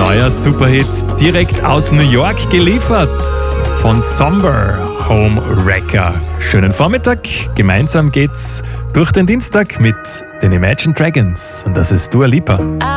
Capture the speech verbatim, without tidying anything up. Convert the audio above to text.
Neuer Superhit direkt aus New York geliefert von Somber, Home Wrecker. Schönen Vormittag, gemeinsam geht's durch den Dienstag mit den Imagine Dragons und das ist Dua Lipa.